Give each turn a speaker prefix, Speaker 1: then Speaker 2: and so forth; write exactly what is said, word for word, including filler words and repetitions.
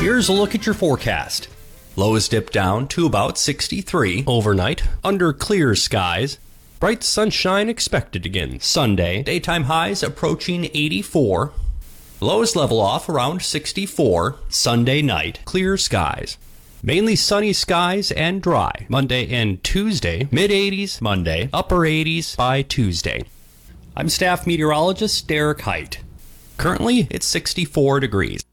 Speaker 1: Here's a look at your forecast. Lows dip down to about sixty-three overnight, under clear skies. Bright sunshine expected again Sunday. Daytime highs approaching eighty-four. Lows level off around sixty-four. Sunday night, clear skies. Mainly sunny skies and dry Monday and Tuesday. mid eighties Monday, upper eighties by Tuesday. I'm staff meteorologist Derek Height. Currently, it's sixty-four degrees.